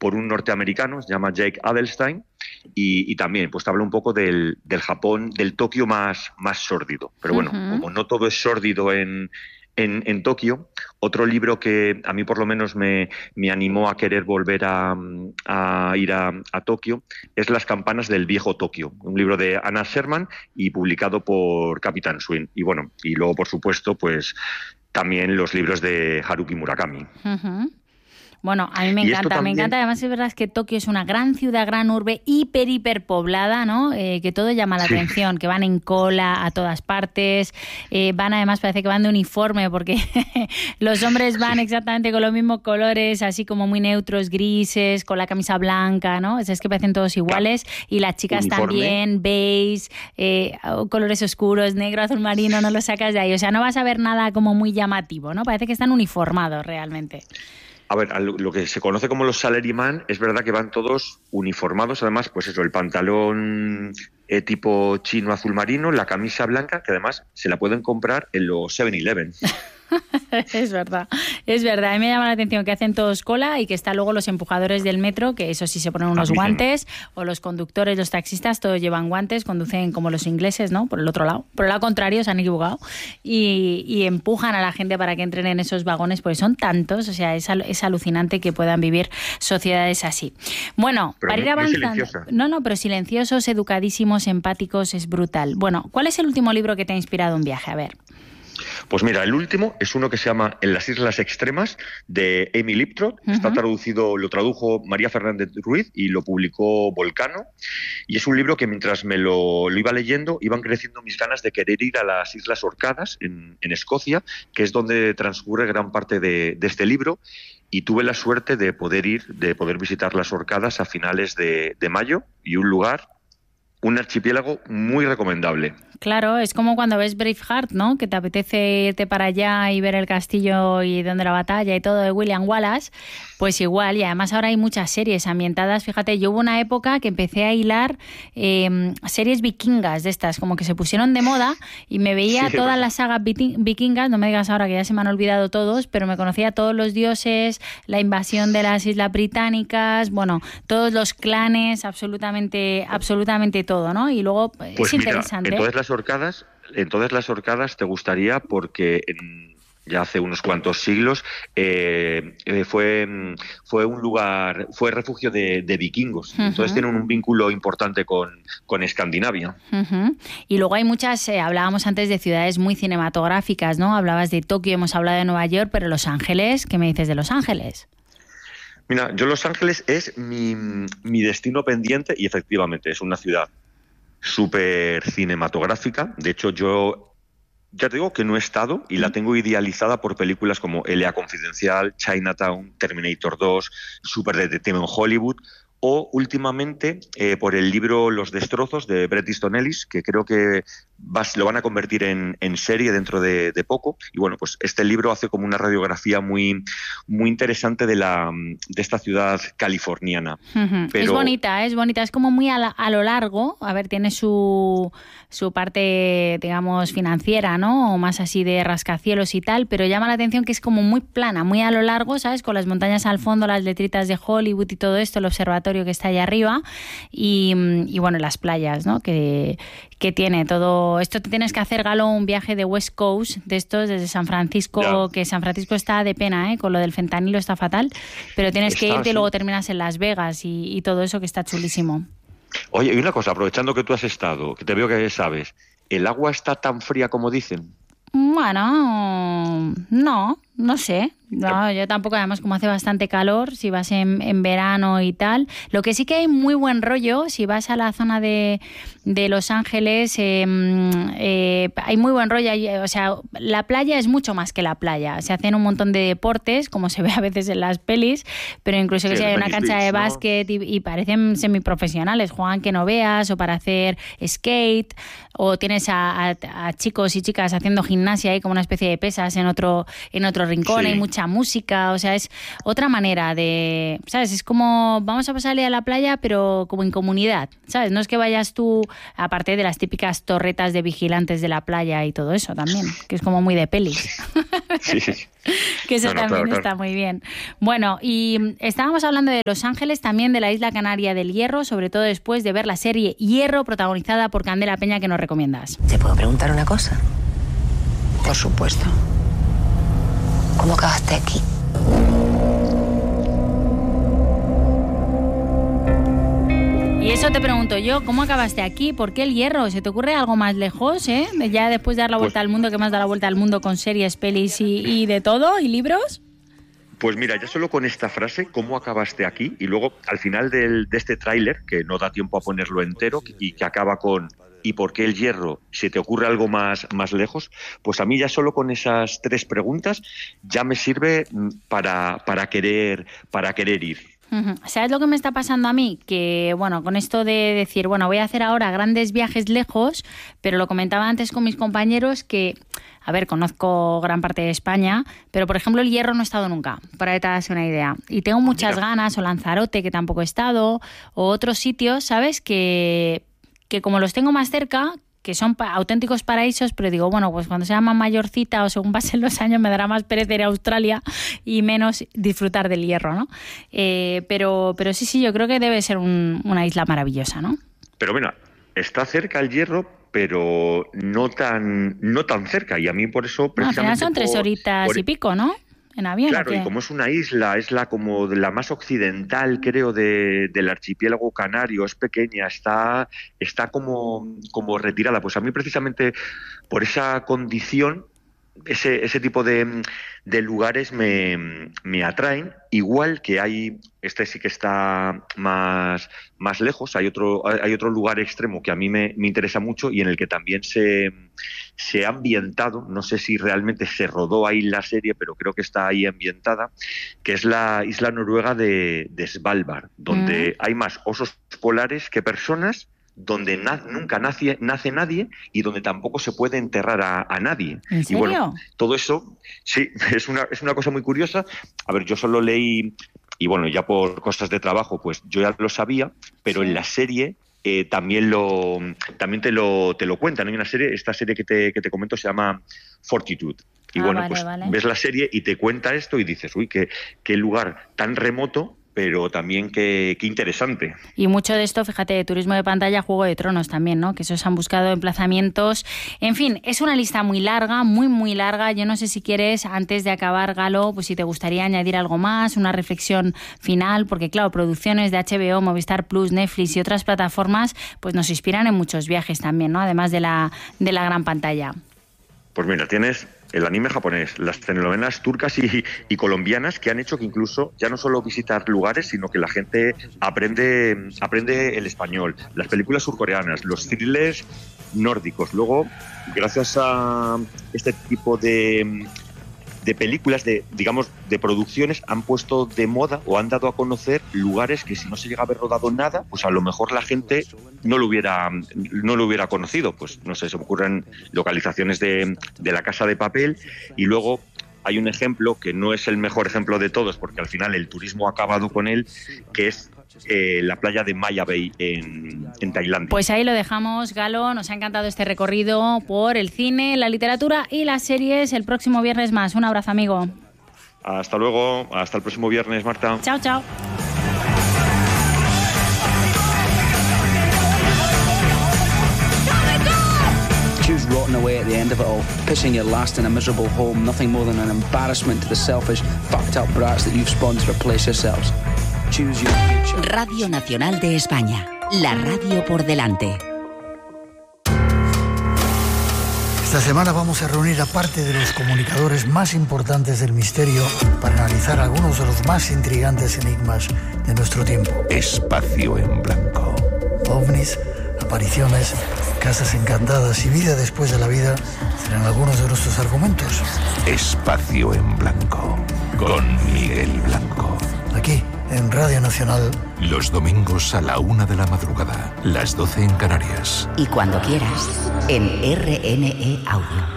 por un norteamericano, se llama Jake Adelstein, y también pues te habla un poco del Japón, del Tokio más sórdido. Pero bueno, como no todo es sórdido en Tokio, otro libro que a mí por lo menos me animó a querer volver a ir a Tokio es Las campanas del viejo Tokio, un libro de Anna Sherman y publicado por Capitán Swing. Y bueno, y luego por supuesto pues también los libros de Haruki Murakami. Bueno, a mí me encanta, me encanta. Además es verdad que Tokio es una gran ciudad, gran urbe, hiperpoblada, ¿no? Que todo llama la atención, que van en cola a todas partes, van además, parece que van de uniforme, porque los hombres van exactamente con los mismos colores, así como muy neutros, grises, con la camisa blanca, ¿no? Es que parecen todos iguales, y las chicas también, beige, colores oscuros, negro, azul marino, no lo sacas de ahí. O sea, no vas a ver nada como muy llamativo, ¿no? Parece que están uniformados realmente. A ver, lo que se conoce como los salaryman, es verdad que van todos uniformados, además, pues eso, el pantalón tipo chino azul marino, la camisa blanca, que además se la pueden comprar en los 7-Eleven. Es verdad. A mí me llama la atención que hacen todos cola y que están luego los empujadores del metro, que eso sí se ponen unos guantes, o los conductores, los taxistas, todos llevan guantes, conducen como los ingleses, ¿no? Por el otro lado. Por el lado contrario, se han equivocado. Y empujan a la gente para que entren en esos vagones, porque son tantos, o sea, es alucinante que puedan vivir sociedades así. Bueno, pero para ir avanzando... pero silenciosos, educadísimos, empáticos, es brutal. Bueno, ¿cuál es el último libro que te ha inspirado un viaje? A ver. Pues mira, el último es uno que se llama En las Islas Extremas, de Amy Liptrot. Está traducido, lo tradujo María Fernández Ruiz y lo publicó Volcano. Y es un libro que mientras me lo iba leyendo, iban creciendo mis ganas de querer ir a las Islas Orcadas, en Escocia, que es donde transcurre gran parte de este libro. Y tuve la suerte de poder visitar las Orcadas a finales de mayo, y un archipiélago muy recomendable. Claro, es como cuando ves Braveheart, ¿no? Que te apetece irte para allá y ver el castillo y donde la batalla y todo de William Wallace. Pues igual, y además ahora hay muchas series ambientadas. Fíjate, yo hubo una época que empecé a hilar series vikingas de estas, como que se pusieron de moda, y me veía todas las sagas vikingas. No me digas ahora que ya se me han olvidado todos, pero me conocía todos los dioses, la invasión de las Islas Británicas, bueno, todos los clanes, absolutamente todo, ¿no? Y luego pues es interesante. En todas las Orcadas te gustaría, porque ya hace unos cuantos siglos fue refugio de vikingos. Entonces tienen un vínculo importante con Escandinavia. Y luego hay muchas, hablábamos antes de ciudades muy cinematográficas, ¿no? Hablabas de Tokio, hemos hablado de Nueva York, pero Los Ángeles, ¿qué me dices de Los Ángeles? Mira, yo Los Ángeles es mi destino pendiente, y efectivamente es una ciudad súper cinematográfica. De hecho, yo ya te digo que no he estado, y la tengo idealizada por películas como L.A. Confidencial, Chinatown, Terminator 2, Super Detective en Hollywood, o últimamente por el libro Los destrozos de Bret Easton Ellis, que creo que lo van a convertir en serie dentro de poco. Y bueno, pues este libro hace como una radiografía muy interesante de esta ciudad californiana. Pero... Es bonita, es como muy a lo largo. A ver, tiene su parte, digamos, financiera, ¿no? O más así de rascacielos y tal, pero llama la atención que es como muy plana, muy a lo largo, ¿sabes? Con las montañas al fondo, las letritas de Hollywood y todo esto, el observatorio que está allá arriba, y bueno, las playas, ¿no? Que tiene todo esto. Te tienes que hacer, Galo, un viaje de West Coast, de estos desde San Francisco, que San Francisco está de pena, con lo del fentanilo está fatal, pero tienes que irte y luego terminas en Las Vegas y todo eso, que está chulísimo. Oye, y una cosa, aprovechando que tú has estado, que te veo que sabes, ¿el agua está tan fría como dicen? Bueno, no sé. No, yo tampoco, además como hace bastante calor, si vas en verano y tal. Lo que sí que hay muy buen rollo, si vas a la zona de Los Ángeles, hay muy buen rollo. O sea, la playa es mucho más que la playa. Se hacen un montón de deportes, como se ve a veces en las pelis, pero incluso que si hay una cancha de básquet y parecen semiprofesionales, juegan que no veas, o para hacer skate, o tienes a chicos y chicas haciendo gimnasia ahí como una especie de pesas en otro otro rincón, hay mucha música, o sea, es otra manera de, ¿sabes? Es como, vamos a pasarle a la playa, pero como en comunidad, ¿sabes? No es que vayas tú, aparte de las típicas torretas de vigilantes de la playa y todo eso también, que es como muy de pelis. Sí. Que eso también claro. Está muy bien. Bueno, y estábamos hablando de Los Ángeles, también de la isla canaria del Hierro, sobre todo después de ver la serie Hierro, protagonizada por Candela Peña, que nos recomiendas. ¿Te puedo preguntar una cosa? Por supuesto. ¿Cómo acabaste aquí? Y eso te pregunto yo, ¿cómo acabaste aquí? ¿Por qué el Hierro? ¿Se te ocurre algo más lejos, ya después de dar la vuelta al mundo, que más da la vuelta al mundo con series, pelis y de todo, y libros? Pues mira, ya solo con esta frase, ¿cómo acabaste aquí? Y luego, al final de este tráiler, que no da tiempo a ponerlo entero, y que acaba con ¿y por qué el Hierro? ¿Se te ocurre algo más lejos? Pues a mí ya solo con esas 3 preguntas ya me sirve para querer ir. ¿Sabes lo que me está pasando a mí? Que, bueno, con esto de decir, bueno, voy a hacer ahora grandes viajes lejos, pero lo comentaba antes con mis compañeros que, a ver, conozco gran parte de España, pero, por ejemplo, el Hierro no he estado nunca, para que te hagas una idea. Y tengo muchas ganas, o Lanzarote, que tampoco he estado, o otros sitios, ¿sabes? Que como los tengo más cerca, que son auténticos paraísos, pero digo, bueno, pues cuando sea más mayorcita o según pasen los años me dará más pereza ir a Australia y menos disfrutar del Hierro, ¿no? Pero sí, yo creo que debe ser una isla maravillosa, ¿no? Pero mira, está cerca el Hierro, pero no tan cerca, y a mí por eso precisamente... al final son 3 horitas y pico, ¿no? En avión. Claro, y como es una isla, es como la más occidental, creo, del archipiélago canario, es pequeña, está como retirada. Pues a mí precisamente por esa condición, ese tipo de lugares me atraen, igual que hay, este sí que está más lejos, hay otro lugar extremo que a mí me interesa mucho y en el que también se ha ambientado, no sé si realmente se rodó ahí la serie, pero creo que está ahí ambientada, que es la isla noruega de Svalbard, donde hay más osos polares que personas, donde nunca nace nadie y donde tampoco se puede enterrar a nadie. ¿En serio? Y bueno, todo eso, sí, es una cosa muy curiosa. A ver, yo solo leí, y bueno, ya por cosas de trabajo, pues yo ya lo sabía, pero en la serie también te lo cuentan. Hay una serie, esta serie que te comento se llama Fortitude. Y vale. Ves la serie y te cuenta esto y dices, uy, qué lugar tan remoto, pero también qué interesante. Y mucho de esto, fíjate, de turismo de pantalla, Juego de Tronos también, ¿no? Que esos han buscado emplazamientos. En fin, es una lista muy larga, muy larga. Yo no sé si quieres, antes de acabar, Galo, pues si te gustaría añadir algo más, una reflexión final, porque claro, producciones de HBO, Movistar Plus, Netflix y otras plataformas, pues nos inspiran en muchos viajes también, ¿no? Además de la gran pantalla. Pues mira, tienes el anime japonés, las telenovelas turcas y colombianas que han hecho que incluso ya no solo visitar lugares, sino que la gente aprende el español, las películas surcoreanas, los thrillers nórdicos. Luego, gracias a este tipo de películas, de producciones, han puesto de moda o han dado a conocer lugares que si no se llega a haber rodado nada, pues a lo mejor la gente no lo hubiera conocido. Pues no sé, se me ocurren localizaciones de La Casa de Papel, y luego hay un ejemplo que no es el mejor ejemplo de todos, porque al final el turismo ha acabado con él, que es la playa de Maya Bay en Tailandia. Pues ahí lo dejamos, Galo. Nos ha encantado este recorrido por el cine, la literatura y las series. El próximo viernes más. Un abrazo, amigo. Hasta luego. Hasta el próximo viernes, Marta. Chao, chao. Choose rotting away at the end of it all, pissing your last in a miserable home, nothing more than an embarrassment to the selfish, fucked up brats that you've spawned to replace yourselves. Choose your future. Radio Nacional de España, la radio por delante. Esta semana vamos a reunir a parte de los comunicadores más importantes del misterio para analizar algunos de los más intrigantes enigmas de nuestro tiempo. Espacio en blanco. OVNIs, apariciones, casas encantadas y vida después de la vida serán algunos de nuestros argumentos. Espacio en blanco, con Miguel Blanco. Aquí, en Radio Nacional. Los domingos a la 1 de la madrugada, las 12 en Canarias. Y cuando quieras, en RNE Audio.